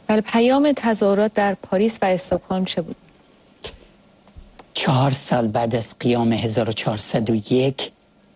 بله، پیام تظاهرات در پاریس و استکهلم چه بود؟ 4 سال بعد از قیام 1401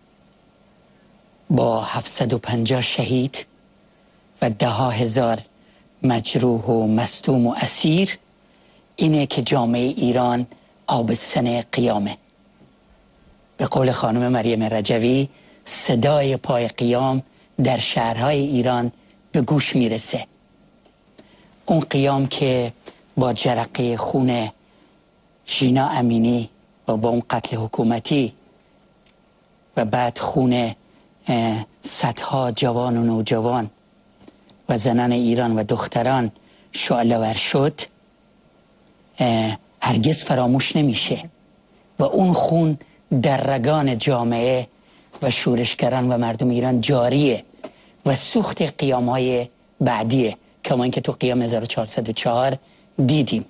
با 750 شهید و 10,000 مجروح و مصدوم و اسیر، اینه که جامعه ایران آبستن قیامه. به قول خانم مریم رجوی، صدای پای قیام در شهرهای ایران به گوش میرسه. اون قیام که با جرقه خون ژینا امینی و با اون قتل حکومتی و بعد خون صدها جوان و نوجوان و زنان ایران و دختران شعله‌ور شد، هرگز فراموش نمیشه و اون خون در رگان جامعه و شورشگران و مردم ایران جاریه و سوخت قیام‌های بعدیه، کما اینکه تو قیام 1404 دیدیم.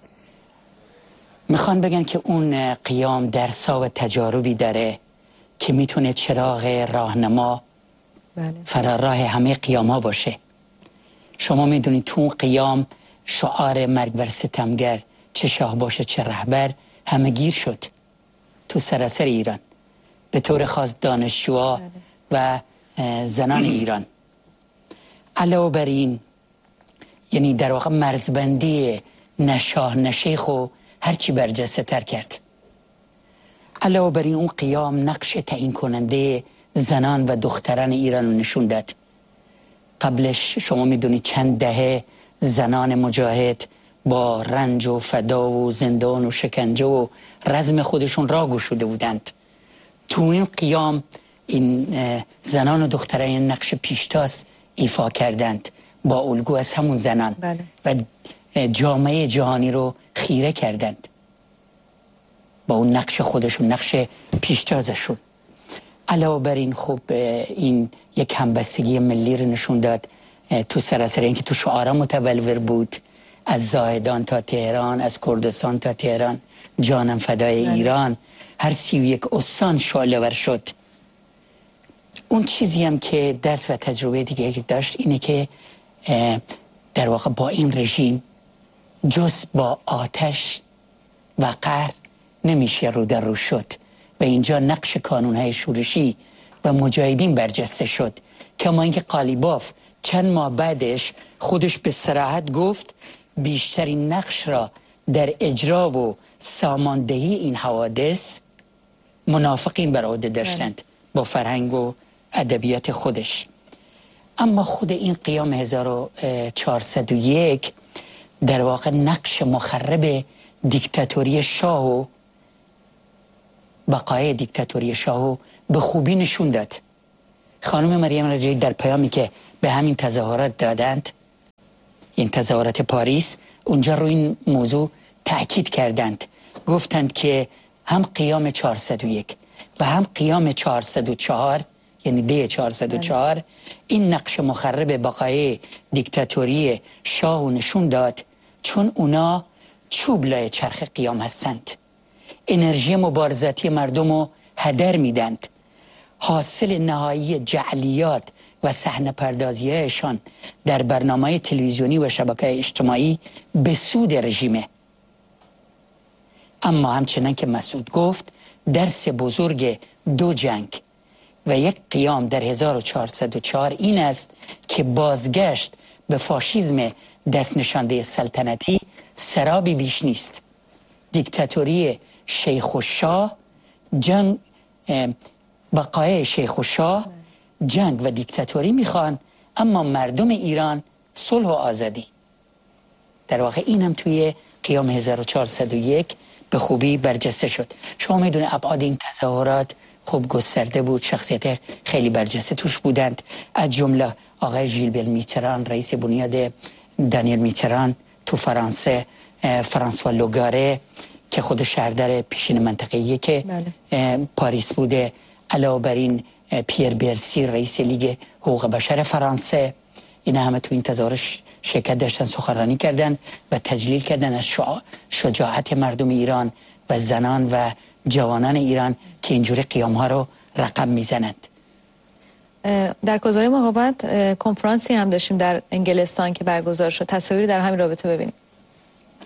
میخوان بگن که اون قیام درسا و تجاربی داره که میتونه چراغ راهنما فراراه همه قیام‌ها باشه. شما میدونید تو اون قیام شعار مرگ بر ستمگر، چه شاه باشه چه رهبر، همه گیر شد تو سراسر ایران، به طور خاص دانشجوها و زنان ایران. علاوه بر این، یعنی در واقع مرزبندی نه شاه نه شیخ و هرچی برجسته تر کرد. علاوه بر این، اون قیام نقش تعیین کننده زنان و دختران ایران رو نشون داد. قبلش شما میدونید چند دهه زنان مجاهد با رنج و فدا و زندان و شکنجه و رزم خودشون را گشوده بودند. تو این قیام این زنان و دختران نقش پیشتاز ایفا کردند با الگو از همون زنان. بله. و جامعه جهانی رو خیره کردند با اون نقش خودشون، نقش پیشتازشون. علاوه بر این، خب این یک همبستگی ملی رو نشون داد تو سراسر این که تو شعارا متبلور بود، از زاهدان تا تهران، از کردستان تا تهران، جانم فدای ایران، هر 31 استان شعله‌ور شد. اون چیزی هم که درس و تجربه دیگه داشت اینه که در واقع با این رژیم جز با آتش و قهر نمیشه رو در رو شد و اینجا نقش کانونهای شورشی و مجاهدین برجسته شد. کما اینکه قالیباف چند ماه بعدش خودش به صراحت گفت بیشترین نقش را در اجرا و ساماندهی این حوادث منافقین بر عهده داشتند با فرهنگ و ادبیات خودش. اما خود این قیام 1401 در واقع نقش مخرب دیکتاتوری شاه و بقای دیکتاتوری شاه به خوبی نشون داد. خانم مریم رجوی در پیامی که به همین تظاهرات دادند، این تظاهرات پاریس، اونجا روی این موضوع تأکید کردند. گفتند که هم قیام 401 و هم قیام 404، یعنی دی 404، این نقش مخرب بقای دیکتاتوری شاه نشون داد، چون اونا چوب لای چرخ قیام هستند، انرژی مبارزاتی مردم رو هدر میدند. حاصل نهایی جعلیات و صحنه پردازی‌هایشان در برنامه تلویزیونی و شبکه اجتماعی به سود رژیمه. اما همچنان که مسعود گفت، درس بزرگ دو جنگ و یک قیام در 1404 این است که بازگشت به فاشیسم دست نشانده سلطنتی سرابی بیش نیست. دیکتاتوری شیخ و شاه، جنگ، بقای شیخ و شاه جنگ و دیکتاتوری میخوان، اما مردم ایران صلح و آزادی. در واقع این هم توی قیام 1401 به خوبی برجسته شد. شما میدونه ابعاد این تظاهرات خوب گسترده بود، شخصیت خیلی برجسته توش بودند، از جمله آقای ژیلبر میتران، رئیس بنیاد دانیل میتران تو فرانسه، فرانسوا لوگاره که خود شهردار پیشین منطقه‌ای که پاریس بوده، علاوه بر این پیر برسی رئیس لیگ حقوق بشر فرانسه، اینا همه تو این تظاهرات شرکت داشتن، سخنرانی کردن و تجلیل کردن از شجاعت مردم ایران و زنان و جوانان ایران که اینجوری قیام ها رو رقم میزنند. در گزاره مقاومت کنفرانسی هم داشتیم در انگلستان که برگزار شد. تصاویری در همین رابطه ببینیم.